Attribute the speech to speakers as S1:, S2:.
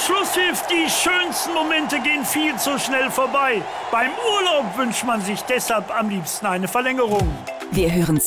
S1: Schlusspfiff, die schönsten Momente gehen viel zu schnell vorbei. Beim Urlaub wünscht man sich deshalb am liebsten eine Verlängerung.
S2: Wir hören